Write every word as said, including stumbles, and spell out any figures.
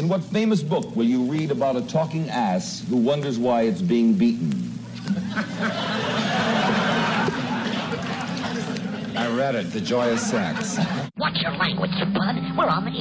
In what famous book will you read about a talking ass who wonders why it's being beaten? I read it, The Joy of Sex. Watch your language, you bud. We're on the